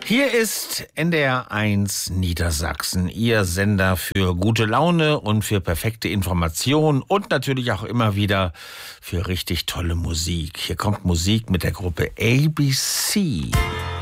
Hier ist NDR1 Niedersachsen, Ihr Sender für gute Laune und für perfekte Information und natürlich auch immer wieder für richtig tolle Musik. Hier kommt Musik mit der Gruppe ABC.